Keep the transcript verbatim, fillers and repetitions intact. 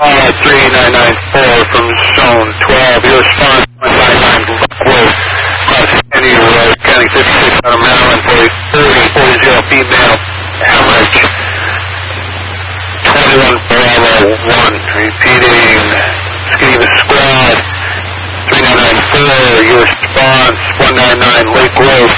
Uh, three nine nine four from zone twelve. Your response, one nine nine Lakewood. Crossing Kennedy Road, County fifty-six out of Maryland, forty forty female, average. twenty-one Bravo one. Repeating, Skinny Squad, three nine nine four. Your response, one nine nine Lake Road,